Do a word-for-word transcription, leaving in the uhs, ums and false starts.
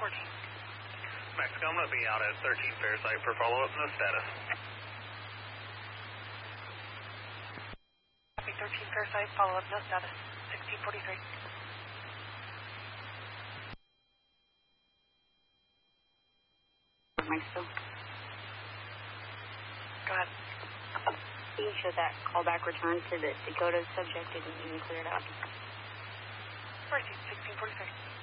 fourteen. Mexico, I'm going to be out at thirteen Fairside for follow-up. No status. Copy thirteen Fairside, follow-up, no status. sixteen forty-three. Mexico. Go ahead. You can show that callback return to the Dakota subject and you can clear it out. Fourteen, sixteen forty-three.